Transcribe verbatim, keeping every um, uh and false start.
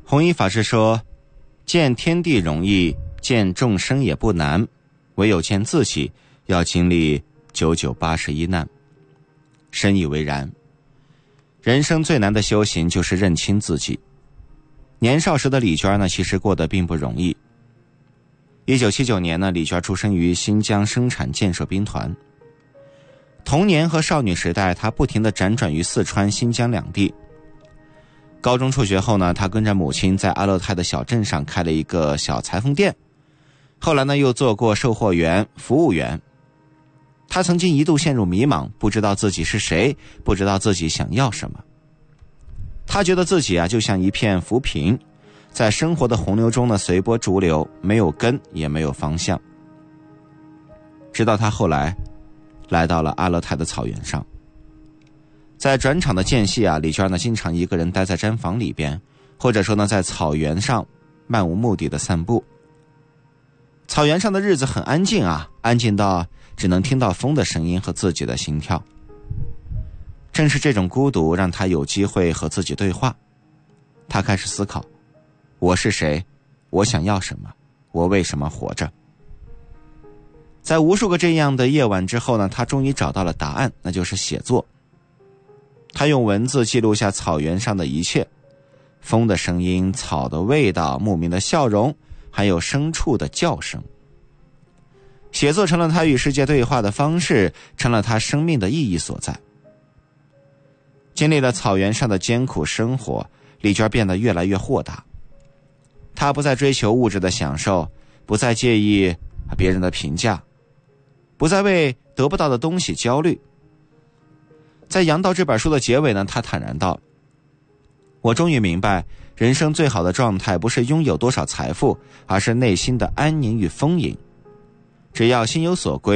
弘一法师说，见天地容易，见众生也不难，唯有见自己要经历九九八十一难。深以为然。人生最难的修行就是认清自己。年少时的李娟呢，其实过得并不容易。一九七九年呢，李娟出生于新疆生产建设兵团。童年和少女时代，她不停地辗转于四川、新疆两地。高中辍学后呢，她跟着母亲在阿勒泰的小镇上开了一个小裁缝店。后来呢，又做过售货员、服务员。她曾经一度陷入迷茫，不知道自己是谁，不知道自己想要什么。她觉得自己啊，就像一片浮萍，在生活的洪流中呢，随波逐流，没有根，也没有方向。直到她后来来到了阿勒泰的草原上。在转场的间隙啊，李娟呢经常一个人待在毡房里边，或者说呢在草原上漫无目的的散步。草原上的日子很安静啊，安静到只能听到风的声音和自己的心跳。正是这种孤独让他有机会和自己对话。他开始思考，我是谁？我想要什么？我为什么活着？在无数个这样的夜晚之后呢，他终于找到了答案，那就是写作。他用文字记录下草原上的一切，风的声音、草的味道、牧民的笑容，还有牲畜的叫声。写作成了他与世界对话的方式，成了他生命的意义所在。经历了草原上的艰苦生活，李娟变得越来越豁达。她不再追求物质的享受，不再介意别人的评价，不再为得不到的东西焦虑。在《阳道》这本书的结尾呢，他坦然道，我终于明白，人生最好的状态不是拥有多少财富，而是内心的安宁与丰盈。只要心有所归，